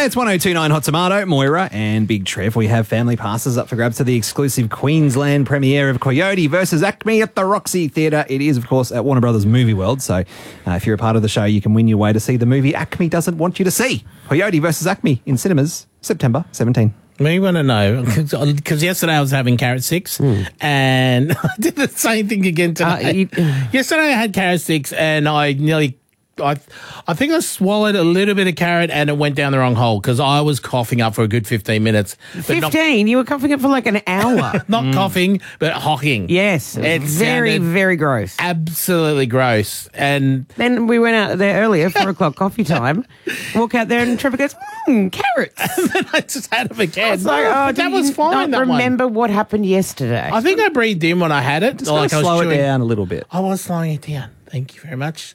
It's 1029 Hot Tomato, Moira and Big Trev. We have family passes up for grabs to the exclusive Queensland premiere of Coyote versus Acme at the Roxy Theatre. It is, of course, at Warner Brothers Movie World. So if you're a part of the show, you can win your way to see the movie Acme doesn't want you to see. Coyote versus Acme in cinemas, September 17. We want to know, because yesterday I was having carrot sticks and I did the same thing again today. Yesterday I had carrot sticks and I think I swallowed a little bit of carrot and it went down the wrong hole because I was coughing up for a good 15 minutes. 15? You were coughing up for like an hour. Not coughing, but hocking. Yes. It's very, very gross. Absolutely gross. And then we went out there earlier, 4 o'clock coffee time. Walk out there and Trevor goes, carrots. And then I just had them again. I was like, that was fine. Not remember what happened yesterday. I think I breathed in when I had it. Just like slow it down a little bit. I was slowing it down. Thank you very much.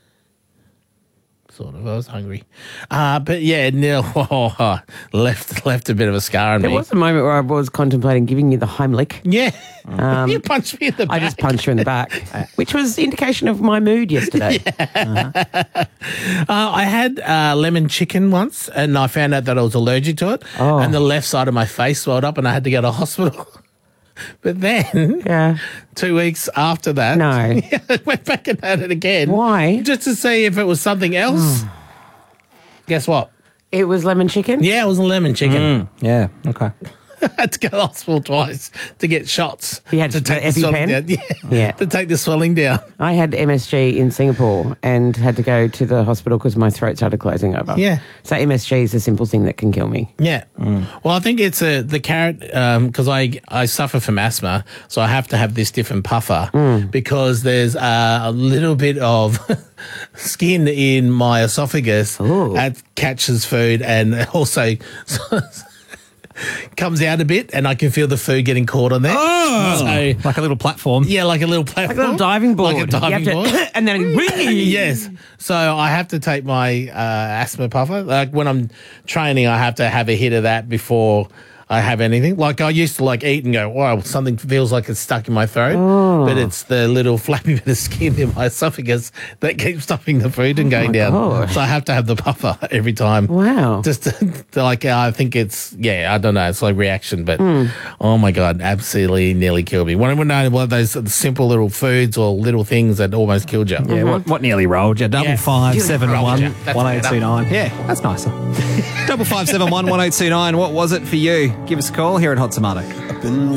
Sort of. I was hungry. But yeah, Neil left a bit of a scar on me. There was a moment where I was contemplating giving you the Heimlich. Yeah. You punched me in the back. I just punched you in the back, which was indication of my mood yesterday. Yeah. I had lemon chicken once and I found out that I was allergic to it. Oh. And the left side of my face swelled up and I had to go to hospital. But then, 2 weeks after that, I went back and had it again. Why? Just to see if it was something else. Guess what? It was lemon chicken? Yeah, it was a lemon chicken. Yeah, okay. I had to go to the hospital twice to get shots. You had to take the swelling down. Yeah. To take the swelling down. I had MSG in Singapore and had to go to the hospital because my throat started closing over. Yeah. So MSG is a simple thing that can kill me. Yeah. Well, I think it's the carrot, because I suffer from asthma, so I have to have this different puffer because there's a little bit of skin in my esophagus that catches food and also comes out a bit and I can feel the food getting caught on there. Oh! So, like a little platform. Yeah, like a little platform. Like a little diving board. Like a diving board. And then yes. So I have to take my asthma puffer. Like when I'm training, I have to have a hit of that before I have anything. Like I used to eat and go, wow, something feels like it's stuck in my throat. But it's the little flappy bit of skin in my esophagus that keeps stopping the food and going down. Gosh. So I have to have the puffer every time. Wow. Just to, I think it's, I don't know. It's like reaction, but oh my God, absolutely nearly killed me. One of those simple little foods or little things that almost killed you. Yeah, what nearly rolled you? 5571 That's 1829. Yeah, that's nicer. 5571 1829. What was it for you? Give us a call here at Hot Tomato.